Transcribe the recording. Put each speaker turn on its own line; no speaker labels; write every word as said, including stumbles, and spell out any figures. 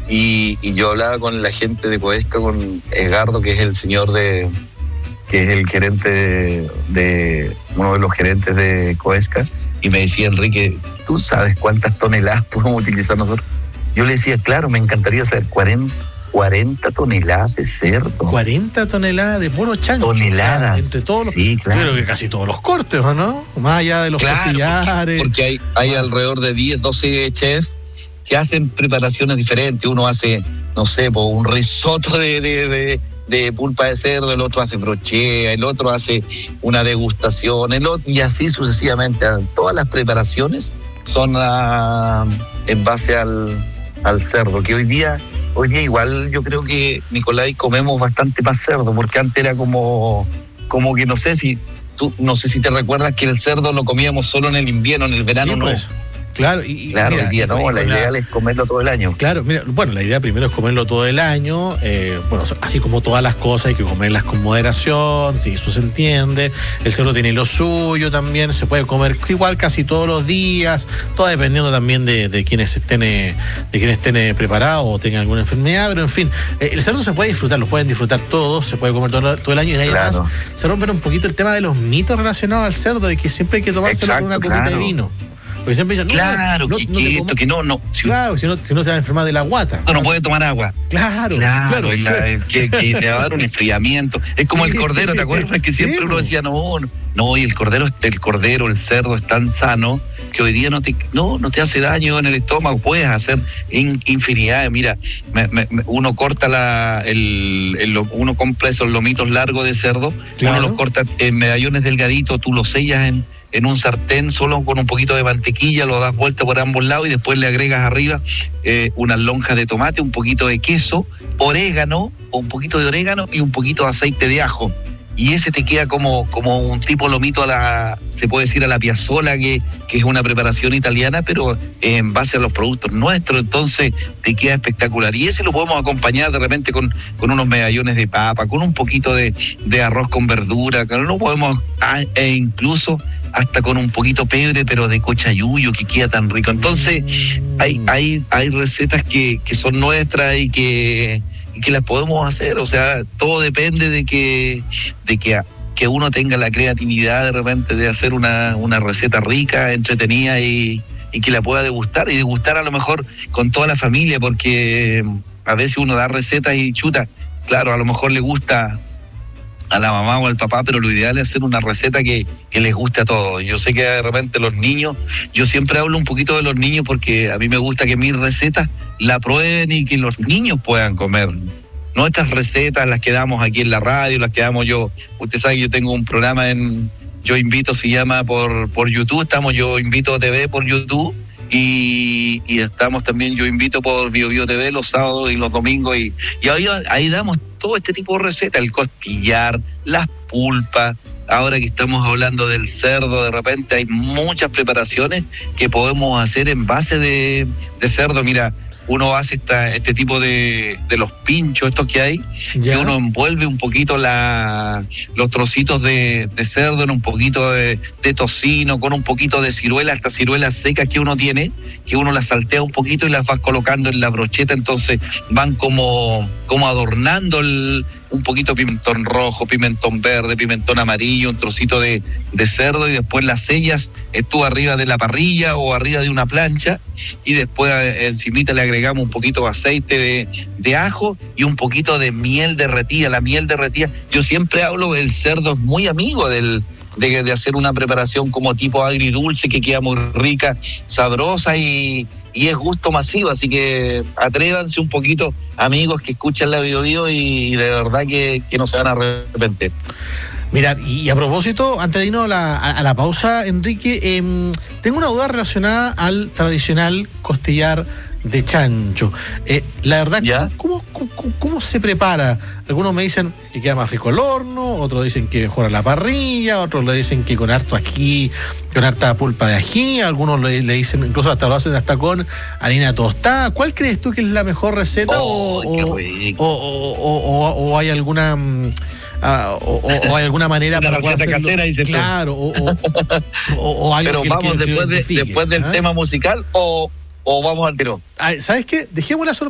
y, y yo hablaba con la gente de Coesca, con Edgardo, que es el señor de, que es el gerente de, de uno de los gerentes de Coesca, y me decía, Enrique, ¿tú sabes cuántas toneladas podemos utilizar nosotros? Yo le decía, claro, me encantaría saber cuarenta, cuarenta toneladas de cerdo.
cuarenta toneladas de puro chancho.
Toneladas.
O sea, entre todos los,
sí, claro.
Creo que casi todos los cortes, ¿o no? Más allá de los
claro,
costillares.
Porque, porque hay, hay alrededor de diez, doce chefs que hacen preparaciones diferentes. Uno hace, no sé, un risotto de, de, de, de pulpa de cerdo, el otro hace brochea, el otro hace una degustación, el otro, y así sucesivamente. Todas las preparaciones son uh, en base al, al cerdo, que hoy día... Hoy día igual yo creo que, Nicolai, comemos bastante más cerdo, porque antes era como, como que no sé si tú, no sé si te recuerdas que el cerdo lo comíamos solo en el invierno, en el verano
sí,
no.
Pues. Claro, y,
claro,
mira,
hoy día no, la ideal es comerlo todo el año.
Claro, mira, bueno, la idea primero es comerlo todo el año, eh, bueno, así como todas las cosas hay que comerlas con moderación, sí, eso se entiende. El cerdo tiene lo suyo también, se puede comer igual casi todos los días, todo dependiendo también de, de quienes estén de quienes estén preparados o tengan alguna enfermedad, pero en fin, eh, el cerdo se puede disfrutar, lo pueden disfrutar todos, se puede comer todo, todo el año, y de ahí
claro.
además se rompe un poquito el tema de los mitos relacionados al cerdo, de que siempre hay que tomárselo con una copita
claro.
de vino. Porque siempre dicen, no,
claro,
no,
que,
no
que esto, que no, no.
Si claro, si no, si no se va a enfermar de la guata.
No, no puede tomar agua.
Claro,
claro.
claro
la, que, que le va a dar un enfriamiento. Es como sí, el cordero, ¿te acuerdas? Que siempre sí, uno decía, no, no, no, y el cordero, el cordero, el cerdo es tan sano que hoy día no te, no, no te hace daño en el estómago. Puedes hacer in, infinidad. Mira, me, me, uno corta la, el, el, uno compra esos lomitos largos de cerdo, claro. Uno los corta en medallones delgaditos, tú los sellas en en un sartén solo con un poquito de mantequilla, lo das vuelta por ambos lados y después le agregas arriba eh, unas lonjas de tomate, un poquito de queso, orégano, o un poquito de orégano y un poquito de aceite de ajo. Y ese te queda como, como un tipo lomito a la, se puede decir a la piazzola, que, que es una preparación italiana, pero en base a los productos nuestros, entonces te queda espectacular. Y ese lo podemos acompañar de repente con, con unos medallones de papa, con un poquito de, de arroz con verdura, que no podemos, e incluso hasta con un poquito pebre, pero de cochayuyo, que queda tan rico. Entonces, hay, hay, hay recetas que, que son nuestras y que, y que las podemos hacer. O sea, todo depende de que, de que, que uno tenga la creatividad de repente de hacer una, una receta rica, entretenida y, y que la pueda degustar, y degustar a lo mejor con toda la familia, porque a veces uno da recetas y chuta, claro, a lo mejor le gusta a la mamá o al papá, pero lo ideal es hacer una receta que, que les guste a todos. Yo sé que de repente los niños, yo siempre hablo un poquito de los niños porque a mí me gusta que mis recetas la prueben y que los niños puedan comer. Nuestras recetas, las que damos aquí en la radio, las que damos yo, usted sabe que yo tengo un programa en Yo Invito, se llama por, por YouTube, estamos Yo Invito T V por YouTube, y, y estamos también Yo Invito por Bio Bio T V los sábados y los domingos, y, y ahí, ahí damos todo este tipo de recetas, el costillar, las pulpas. Ahora que estamos hablando del cerdo, de repente hay muchas preparaciones que podemos hacer en base de, de cerdo. Mira, uno hace esta, este tipo de, de los pinchos, estos que hay, ¿ya? Que uno envuelve un poquito la, los trocitos de, de cerdo en un poquito de, de tocino, con un poquito de ciruela, estas ciruelas secas que uno tiene, que uno las saltea un poquito y las vas colocando en la brocheta, entonces van como, como adornando el, un poquito de pimentón rojo, pimentón verde, pimentón amarillo, un trocito de, de cerdo, y después las sellas eh, tú arriba de la parrilla o arriba de una plancha, y después eh, encimita le agregamos un poquito de aceite de, de ajo y un poquito de miel derretida. La miel derretida, yo siempre hablo, el cerdo es muy amigo del, de, de hacer una preparación como tipo agridulce que queda muy rica, sabrosa y... y es gusto masivo, así que atrévanse un poquito, amigos que escuchan la Bio Bio, y de verdad que, que no se van a arrepentir.
Mira, y a propósito, antes de irnos a la, a la pausa, Enrique, eh, tengo una duda relacionada al tradicional costillar de chancho. Eh, la verdad, ¿cómo, cómo, ¿cómo se prepara? Algunos me dicen que queda más rico al horno, otros dicen que mejor a la parrilla, otros le dicen que con harto ají, con harta pulpa de ají, algunos le, le dicen, incluso hasta lo hacen hasta con harina tostada. ¿Cuál crees tú que es la mejor receta?
Oh,
o, o, o, o, o, o hay alguna... Uh, o, o, o hay alguna manera
una
para poder hacerlo,
casera, dice
claro, o, o, o, o algo.
Pero
que,
vamos
que,
después,
que
de, después del
¿eh?
tema musical o, o vamos al tiro.
¿Sabes qué? Dejemos la sorpresa.